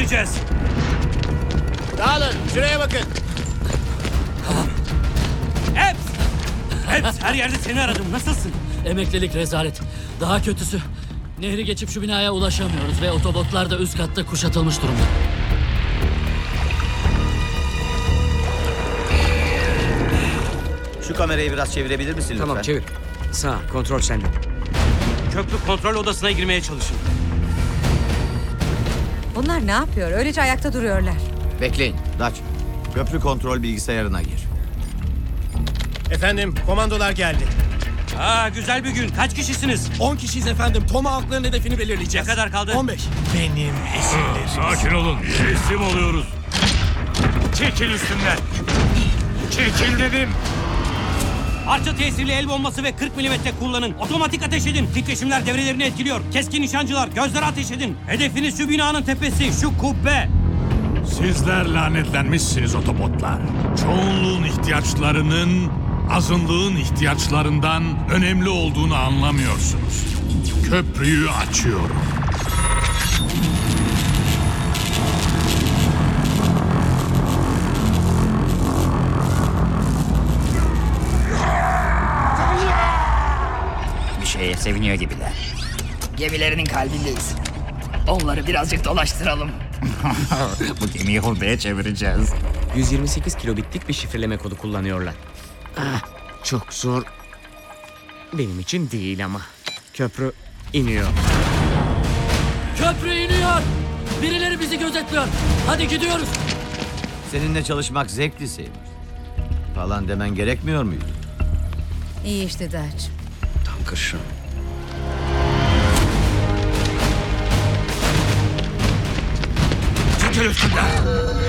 indireceğiz. Dağılın, şuraya bakın. Eps, her yerde seni aradım. Nasılsın? Emeklilik rezalet. Daha kötüsü. Nehri geçip şu binaya ulaşamıyoruz ve otobotlar da üst katta kuşatılmış durumda. Şu kamerayı biraz çevirebilir misin lütfen? Tamam çevir. Sağ, kontrol sende. Köprü kontrol odasına girmeye çalışın. Bunlar ne yapıyor? Öylece ayakta duruyorlar. Bekleyin. Daç. Köprü kontrol bilgisayarına gir. Efendim, komandolar geldi. Güzel bir gün. Kaç kişisiniz? 10 kişiyiz efendim. Tomahawk'ların hedefini Ne belirleyeceğiz. kadar kaldı? 15. Benim esirlerim. Sakin olun. Teslim oluyoruz. Çekil üstümden. Çekil dedim. Parça tesirli el bombası ve 40 milimetre kullanın. Otomatik ateş edin. Titreşimler devrelerini etkiliyor. Keskin nişancılar gözlere ateş edin. Hedefiniz şu binanın tepesi, şu kubbe. Sizler lanetlenmişsiniz otobotlar. Çoğunluğun ihtiyaçlarının azınlığın ihtiyaçlarından önemli olduğunu anlamıyorsunuz. Köprüyü açıyorum. Bir şeye seviniyor gibiler. Gemilerinin kalbindeyiz. Onları birazcık dolaştıralım. Bu gemiyi hurdaya çevireceğiz. 128 kilobitlik bir şifreleme kodu kullanıyorlar. Çok zor. Benim için değil ama. Köprü iniyor. Köprü iniyor. Birileri bizi gözetliyor. Hadi gidiyoruz. Seninle çalışmak zevkli Seymour. Falan demen gerekmiyor muydu? İyi işte Dutch. Tam kırşın. Çekil üstümden.